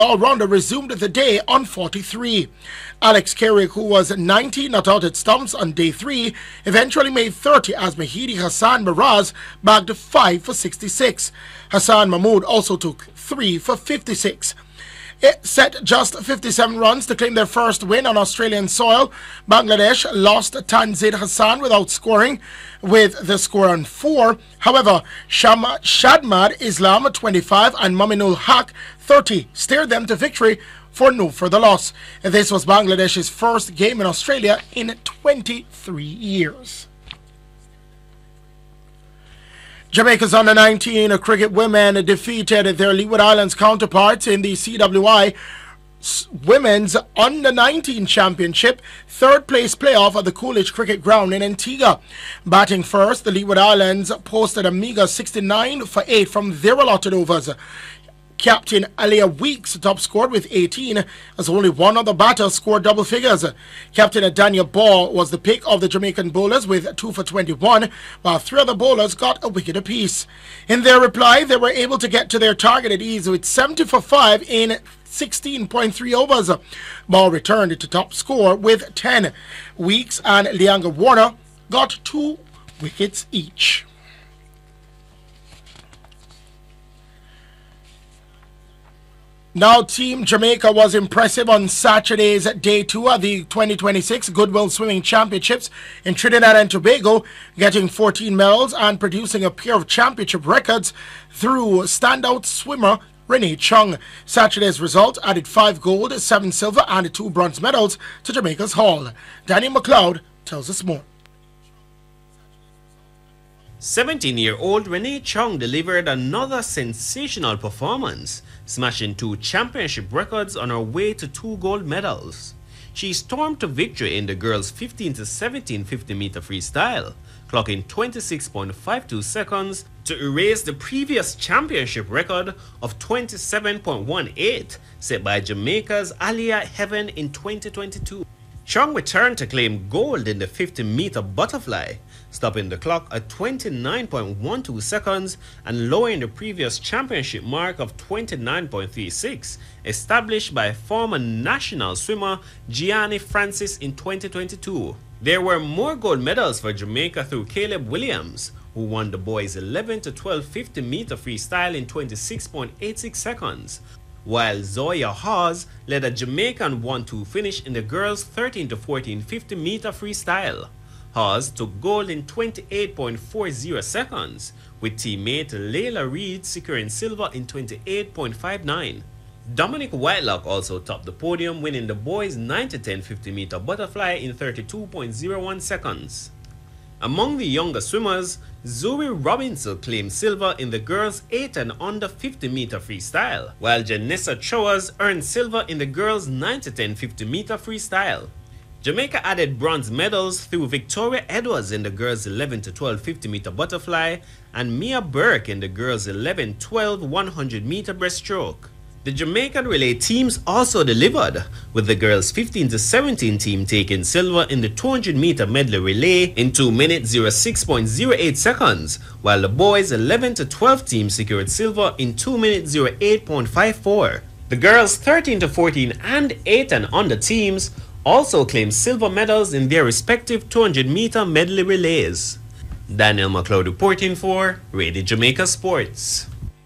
all-rounder resumed the day on 43. Alex Carrick, who was 90 not out at stumps on day 3, eventually made 30 as Mahidi Hassan Miraz bagged 5 for 66. Hassan Mahmood also took 3 for 56. It set just 57 runs to claim their first win on Australian soil. Bangladesh lost Tanzid Hassan without scoring, with the score on 4. However, Shadmad Islam 25 and Maminul Haq 30 steered them to victory for no further loss. This was Bangladesh's first game in Australia in 23 years. Jamaica's under-19 cricket women defeated their Leeward Islands counterparts in the CWI Women's Under-19 Championship third-place playoff at the Coolidge Cricket Ground in Antigua. Batting first, the Leeward Islands posted a meager 69 for 8 from their allotted overs. Captain Alia Weeks top scored with 18, as only one other batter scored double figures. Captain Daniel Ball was the pick of the Jamaican bowlers with 2 for 21, while 3 other bowlers got a wicket apiece. In their reply, they were able to get to their target at ease with 70 for 5 in 16.3 overs. Ball returned to top score with 10. Weeks and Lianga Warner got 2 wickets each. Now, Team Jamaica was impressive on Saturday's Day 2 of the 2026 Goodwill Swimming Championships in Trinidad and Tobago, getting 14 medals and producing a pair of championship records through standout swimmer Renee Chung. Saturday's result added 5 gold, 7 silver and 2 bronze medals to Jamaica's haul. Daniel McLeod tells us more. 17-year-old Renee Chung delivered another sensational performance, smashing 2 championship records on her way to 2 gold medals. She stormed to victory in the girls' 15 to 17 50-meter freestyle, clocking 26.52 seconds to erase the previous championship record of 27.18 set by Jamaica's Alia Heaven in 2022. Chung returned to claim gold in the 50-meter butterfly, stopping the clock at 29.12 seconds and lowering the previous championship mark of 29.36, established by former national swimmer Gianni Francis in 2022. There were more gold medals for Jamaica through Caleb Williams, who won the boys' 11 to 12 50-meter freestyle in 26.86 seconds, while Zoya Hawes led a Jamaican 1-2 finish in the girls' 13 to 14 50-meter freestyle. Hawes took gold in 28.40 seconds, with teammate Layla Reid securing silver in 28.59. Dominic Whitelock also topped the podium, winning the boys' 9 to 10 50-meter butterfly in 32.01 seconds. Among the younger swimmers, Zoe Robinson claimed silver in the girls' 8 and under 50-meter freestyle, while Janessa Chowers earned silver in the girls' 9 to 10 50-meter freestyle. Jamaica added bronze medals through Victoria Edwards in the girls' 11 to 12 50-meter butterfly and Mia Burke in the girls' 11-12 100-meter breaststroke. The Jamaican relay teams also delivered, with the girls' 15 to 17 team taking silver in the 200-meter medley relay in 2 minutes 06.08 seconds, while the boys' 11 to 12 team secured silver in 2 minutes 08.54. The girls' 13 to 14 and 8 and under teams also claimed silver medals in their respective 200-meter medley relays. Daniel McLeod reporting for Radio Jamaica Sports.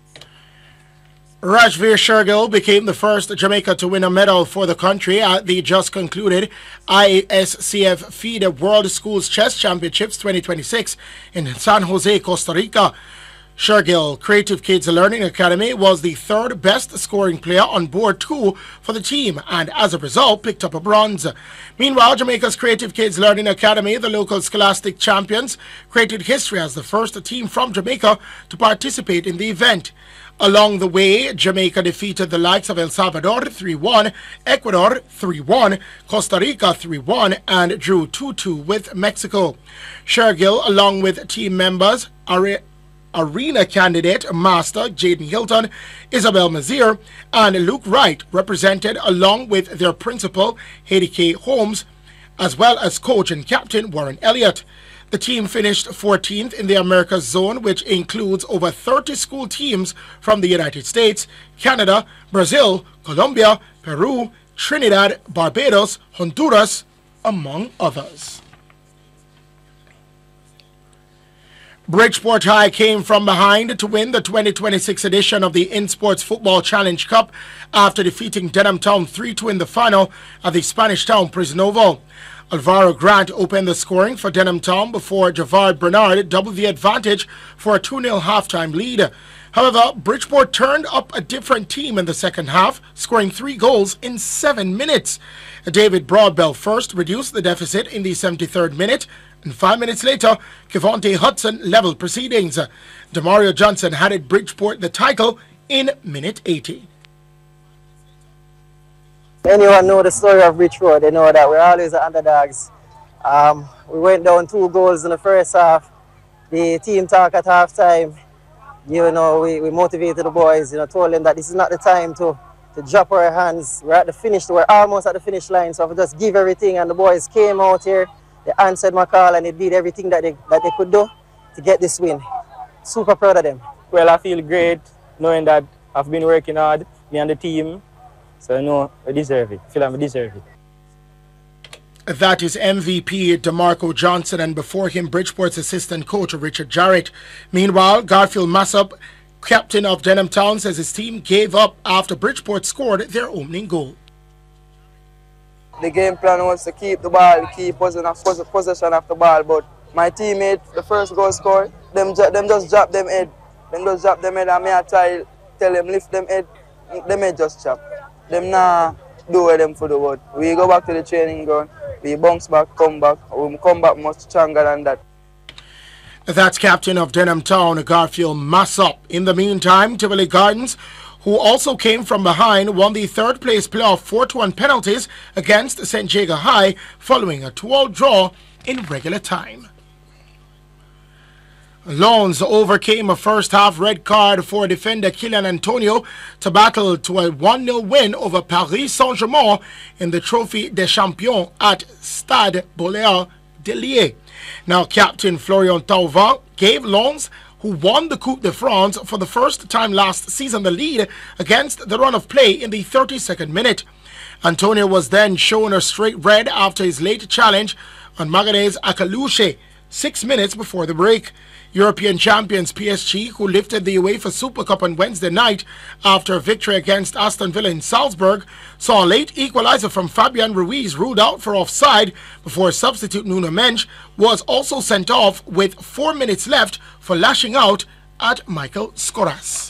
Rajveer Shergill became the first Jamaica to win a medal for the country at the just concluded ISCF FIDE World Schools Chess Championships 2026 in San Jose, Costa Rica. Shergill Creative Kids Learning Academy was the 3rd best scoring player on board 2 for the team and as a result picked up a bronze. Meanwhile, Jamaica's Creative Kids Learning Academy, the local scholastic champions, created history as the first team from Jamaica to participate in the event. Along the way, Jamaica defeated the likes of El Salvador 3-1, Ecuador 3-1, Costa Rica 3-1, and drew 2-2 with Mexico. Shergill, along with team members Arena candidate Master Jaden Hilton, Isabel Mazier, and Luke Wright, represented along with their principal Haiti K. Holmes, as well as coach and captain Warren Elliott. The team finished 14th in the Americas zone, which includes over 30 school teams from the United States, Canada, Brazil, Colombia, Peru, Trinidad, Barbados, Honduras, among others. Bridgeport High came from behind to win the 2026 edition of the InSports Football Challenge Cup after defeating Denham Town 3-2 in the final at the Spanish town Prisnovo. Alvaro Grant opened the scoring for Denham Town before Javard Bernard doubled the advantage for a 2-0 halftime lead. However, Bridgeport turned up a different team in the second half, scoring 3 goals in 7 minutes. David Broadbell first reduced the deficit in the 73rd minute, and 5 minutes later, Kevonte Hudson leveled proceedings. Demario Johnson handed Bridgeport the title in minute 80. Anyone know the story of Bridgeport, they know that we're always the underdogs. We went down 2 goals in the first half. The team talk at halftime. You know, we motivated the boys, you know, told them that this is not the time to drop our hands. We're at the finish, we're almost at the finish line, so we just give everything, and the boys came out here. They answered my call and they did everything that they could do to get this win. Super proud of them. Well, I feel great knowing that I've been working hard, me and the team. So I know I deserve it. I feel like I deserve it. That is MVP DeMarco Johnson, and before him, Bridgeport's assistant coach Richard Jarrett. Meanwhile, Garfield Massop, captain of Denham Town, says his team gave up after Bridgeport scored their opening goal. The game plan was to keep the ball, keep possession of the ball, but my teammate, the first goal scorer, them just drop them head. Them just drop them head, and me I try tell them lift them head, them head just chop. Them nah do what them for the word. We go back to the training ground, we bounce back, come back, we come back much stronger than that. That's captain of Denham Town, Garfield Massop. In the meantime, Tivoli Gardens, who also came from behind, won the third-place playoff 4-1 penalties against St. Jago High following a 2-2 draw in regular time. Lons overcame a first-half red card for defender Kylian Antonio to battle to a 1-0 win over Paris Saint-Germain in the Trophy des Champions at Stade Bollaert de Liège. Now, captain Florian Thauvin gave Lons, who won the Coupe de France for the first time last season, the lead against the run of play in the 32nd minute. Antonio was then shown a straight red after his late challenge on Magalhães Akaluche 6 minutes before the break. European champions PSG, who lifted the UEFA Super Cup on Wednesday night after a victory against Aston Villa in Salzburg, saw a late equalizer from Fabian Ruiz ruled out for offside before substitute Nuno Mendes was also sent off with 4 minutes left for lashing out at Michael Scoras.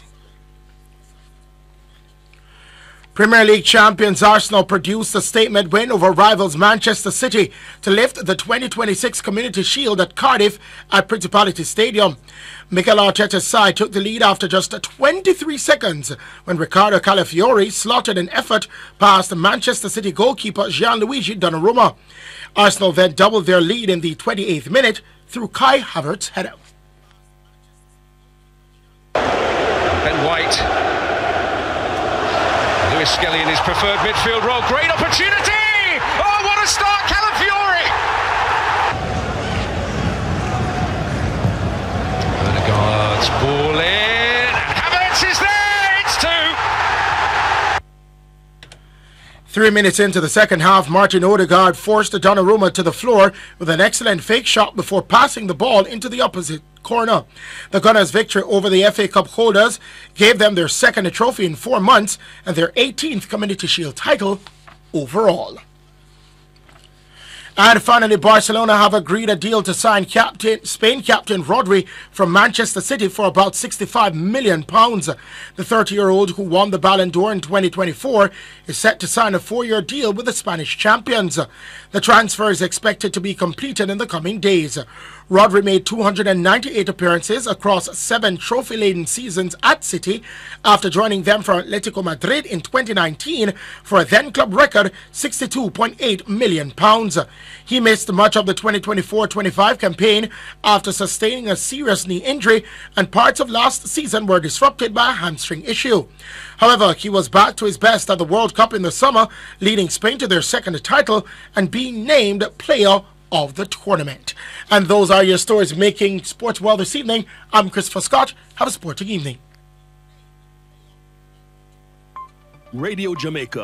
Premier League champions Arsenal produced a statement win over rivals Manchester City to lift the 2026 Community Shield at Cardiff at Principality Stadium. Mikel Arteta's side took the lead after just 23 seconds when Ricardo Calafiori slaughtered an effort past Manchester City goalkeeper Gianluigi Donnarumma. Arsenal then doubled their lead in the 28th minute through Kai Havertz's header. Ben White. Lewis Skelly in his preferred midfield role. Great opportunity! Oh, what a start, Calafiori! Odegaard's ball in, and Havertz is there! It's 2! 3 minutes into the second half, Martin Odegaard forced Donnarumma to the floor with an excellent fake shot before passing the ball into the opposite corner. The Gunners' victory over the FA Cup holders gave them their second trophy in 4 months and their 18th Community Shield title overall. And finally, Barcelona have agreed a deal to sign Spain captain Rodri from Manchester City for about £65 million. The 30-year-old, who won the Ballon d'Or in 2024, is set to sign a 4-year deal with the Spanish champions. The transfer is expected to be completed in the coming days. Rodri made 298 appearances across 7 trophy-laden seasons at City after joining them from Atletico Madrid in 2019 for a then-club record £62.8 million. He missed much of the 2024-25 campaign after sustaining a serious knee injury, and parts of last season were disrupted by a hamstring issue. However, he was back to his best at the World Cup in the summer, leading Spain to their second title and being named Player of the tournament. And those are your stories making sports well this evening. I'm Christopher Scott. Have a sporting evening. Radio Jamaica.